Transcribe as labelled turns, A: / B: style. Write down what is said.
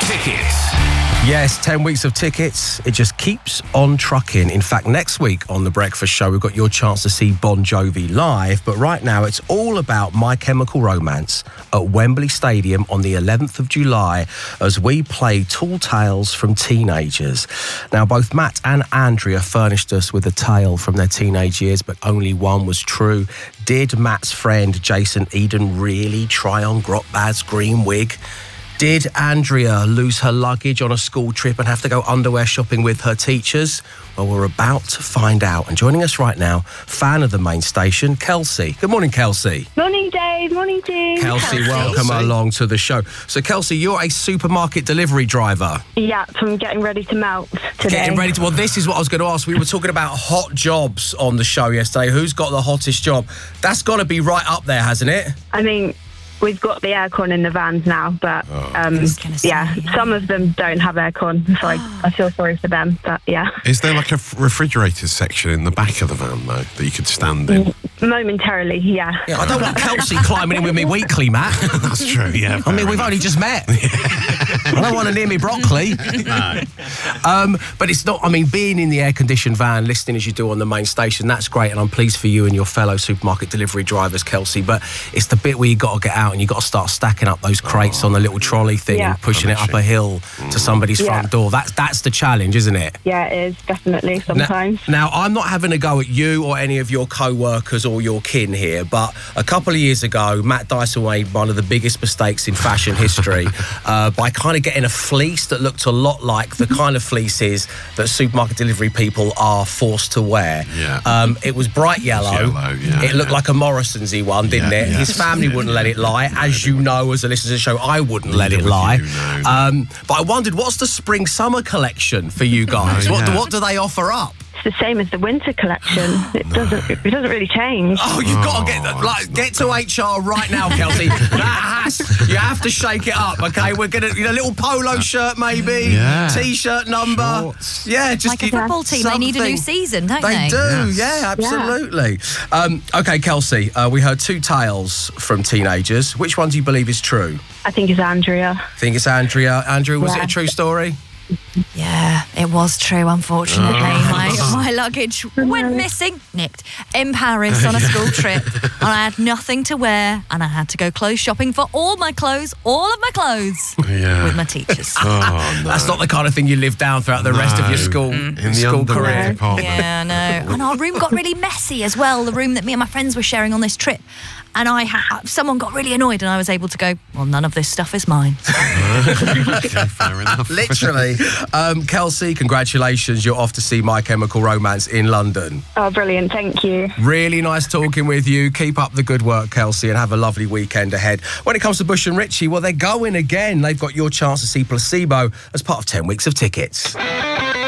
A: Tickets.
B: Yes, 10 weeks of tickets. It just keeps on trucking. In fact, next week on The Breakfast Show, we've got your chance to see Bon Jovi live. But right now, it's all about My Chemical Romance at Wembley Stadium on the 11th of July as we play Tall Tales from Teenagers. Now, both Matt and Andrea furnished us with a tale from their teenage years, but only one was true. Did Matt's friend Jason Eden really try on Grotbad's green wig? Did Andrea lose her luggage on a school trip and have to go underwear shopping with her teachers? Well, we're about to find out. And joining us right now, fan of the main station, Kelsey. Good morning, Kelsey.
C: Morning, Dave. Morning, team.
B: Kelsey, welcome along to the show. So, Kelsey, you're a supermarket delivery driver.
C: Yeah, I'm getting ready to melt today.
B: Getting ready to... Well, this is what I was going to ask. We were talking about hot jobs on the show yesterday. Who's got the hottest job? That's got to be right up there, hasn't it?
C: I mean, we've got the aircon in the vans now, but some of them don't have aircon, so I feel sorry for them, but yeah.
D: Is there like a refrigerator section in the back of the van, though, that you could stand in?
C: Momentarily, yeah.
B: I don't want Kelsey climbing in with me weekly, Matt.
D: That's true, yeah.
B: I mean, we've only just met. I don't want to near me broccoli.
D: No.
B: But it's not, I mean, being in the air-conditioned van, listening as you do on the main station, that's great, and I'm pleased for you and your fellow supermarket delivery drivers, Kelsey, but it's the bit where you got to get out and you got to start stacking up those crates on the little trolley thing and pushing it up a hill to somebody's front door. That's the challenge, isn't it?
C: Yeah, it is, definitely, sometimes.
B: Now, I'm not having a go at you or any of your co-workers or your kin here, but a couple of years ago, Matt Dyson made one of the biggest mistakes in fashion history by kind of getting a fleece that looked a lot like the kind of fleeces that supermarket delivery people are forced to wear.
D: Yeah.
B: It was bright yellow. It looked like a Morrisons-y one, didn't it? His family wouldn't let it lie. As you know, as a listener to the show, I wouldn't let it lie. But I wondered, what's the spring-summer collection for you guys? What do they offer up?
C: It's the same as the winter collection. It doesn't really change.
B: Oh, you've got to get to HR right now, Kelsey. You have to shake it up, okay? We're gonna a little polo shirt, maybe, t-shirt number.
D: Shorts.
E: Like a football team, they need a new season, don't they?
B: They do, yeah, absolutely. Okay, Kelsey, we heard two tales from teenagers. Which one do you believe is true?
C: I think it's Andrea.
B: Think it's Andrea. Andrew, was it a true story?
E: Yeah, it was true, unfortunately. My luggage went missing, nicked, in Paris on a school trip. And I had nothing to wear, and I had to go clothes shopping for all of my clothes, with my teachers.
B: That's not the kind of thing you live down throughout the rest of your school career.
E: Yeah, no. And our room got really messy as well, the room that me and my friends were sharing on this trip. And someone got really annoyed, and I was able to go, well, none of this stuff is mine.
D: Okay, fair enough.
B: Literally. Kelsey, congratulations. You're off to see My Chemical Romance in London.
C: Oh, brilliant. Thank you.
B: Really nice talking with you. Keep up the good work, Kelsey, and have a lovely weekend ahead. When it comes to Bush and Ritchie, well, they're going again. They've got your chance to see Placebo as part of 10 weeks of tickets.